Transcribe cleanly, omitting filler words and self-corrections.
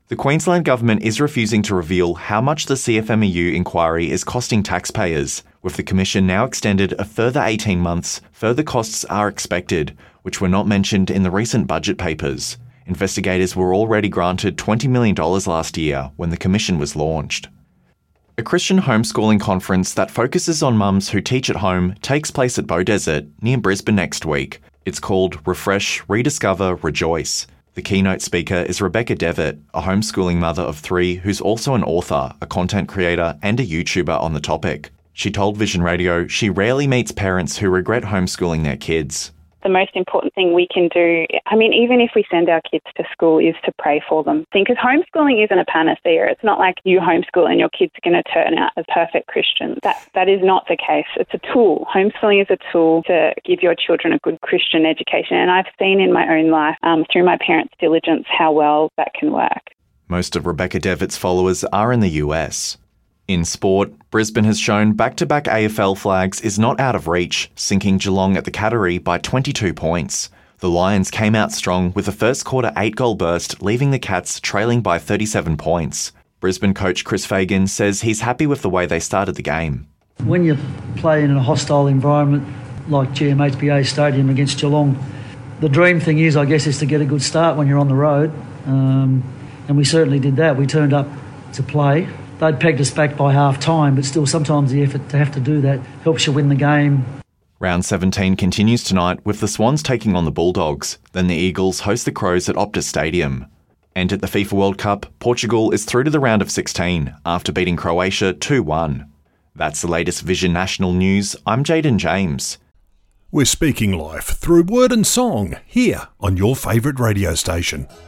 The Queensland Government is refusing to reveal how much the CFMEU inquiry is costing taxpayers. With the Commission now extended a further 18 months, further costs are expected, which were not mentioned in the recent budget papers. Investigators were already granted $20 million last year when the Commission was launched. A Christian homeschooling conference that focuses on mums who teach at home takes place at Beaudesert, near Brisbane next week. It's called Refresh, Rediscover, Rejoice. The keynote speaker is Rebecca Devitt, a homeschooling mother of 3 who's also an author, a content creator and a YouTuber on the topic. She told Vision Radio she rarely meets parents who regret homeschooling their kids. The most important thing we can do, even if we send our kids to school, is to pray for them. Because homeschooling isn't a panacea. It's not like you homeschool and your kids are going to turn out as perfect Christians. That is not the case. It's a tool. Homeschooling is a tool to give your children a good Christian education. And I've seen in my own life, through my parents' diligence, how well that can work. Most of Rebecca Devitt's followers are in the US. In sport, Brisbane has shown back-to-back AFL flags is not out of reach, sinking Geelong at the Cattery by 22 points. The Lions came out strong with a first quarter 8-goal burst, leaving the Cats trailing by 37 points. Brisbane coach Chris Fagan says he's happy with the way they started the game. When you play in a hostile environment like GMHBA Stadium against Geelong, the dream thing is, I guess, is to get a good start when you're on the road. And we certainly did that. We turned up to play. They'd pegged us back by half-time, but still sometimes the effort to have to do that helps you win the game. Round 17 continues tonight with the Swans taking on the Bulldogs. Then the Eagles host the Crows at Optus Stadium. And at the FIFA World Cup, Portugal is through to the round of 16 after beating Croatia 2-1. That's the latest Vision National News. I'm Jaden James. We're speaking life through word and song here on your favourite radio station.